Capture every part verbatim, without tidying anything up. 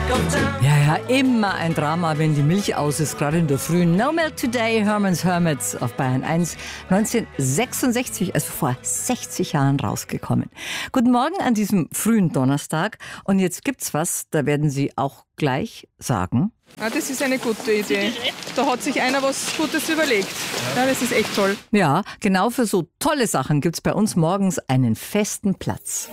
Ja, ja, immer ein Drama, wenn die Milch aus ist, gerade in der Früh. No Milk Today, Herman's Hermits auf Bayern eins, neunzehnhundertsechsundsechzig, also vor sechzig Jahren rausgekommen. Guten Morgen an diesem frühen Donnerstag. Und jetzt gibt's was, da werden Sie auch gleich sagen. Ja, das ist eine gute Idee. Da hat sich einer was Gutes überlegt. Ja, das ist echt toll. Ja, genau für so tolle Sachen gibt's bei uns morgens einen festen Platz.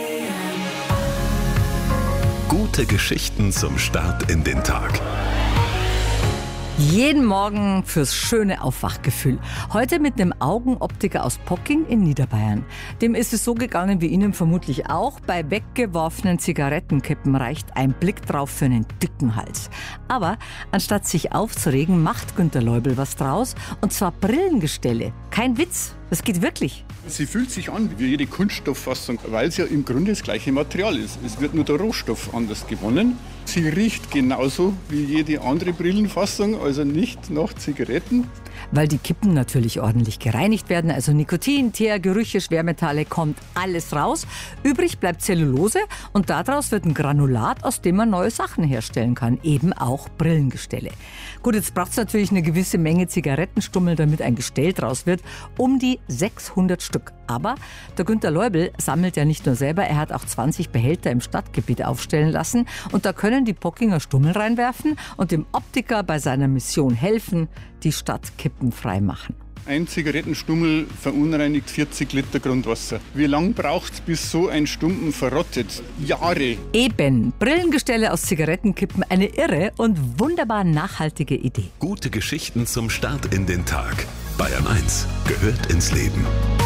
Gute Geschichten zum Start in den Tag. Jeden Morgen fürs schöne Aufwachgefühl. Heute mit einem Augenoptiker aus Pocking in Niederbayern. Dem ist es so gegangen wie Ihnen vermutlich auch. Bei weggeworfenen Zigarettenkippen reicht ein Blick drauf für einen dicken Hals. Aber anstatt sich aufzuregen, macht Günter Leubel was draus. Und zwar Brillengestelle. Kein Witz, das geht wirklich. Sie fühlt sich an wie jede Kunststofffassung, weil es ja im Grunde das gleiche Material ist. Es wird nur der Rohstoff anders gewonnen. Sie riecht genauso wie jede andere Brillenfassung, also nicht nach Zigaretten. Weil die Kippen natürlich ordentlich gereinigt werden, also Nikotin, Teer, Gerüche, Schwermetalle, kommt alles raus. Übrig bleibt Zellulose und daraus wird ein Granulat, aus dem man neue Sachen herstellen kann, eben auch Brillengestelle. Gut, jetzt braucht es natürlich eine gewisse Menge Zigarettenstummel, damit ein Gestell draus wird, um die sechshundert Stück. Aber der Günter Leubel sammelt ja nicht nur selber, er hat auch zwanzig Behälter im Stadtgebiet aufstellen lassen und da können die Pockinger Stummel reinwerfen und dem Optiker bei seiner Mission helfen, die Stadt kippenfrei machen. Ein Zigarettenstummel verunreinigt vierzig Liter Grundwasser. Wie lange braucht es, bis so ein Stumpen verrottet? Jahre. Eben, Brillengestelle aus Zigarettenkippen, eine irre und wunderbar nachhaltige Idee. Gute Geschichten zum Start in den Tag. Bayern eins gehört ins Leben.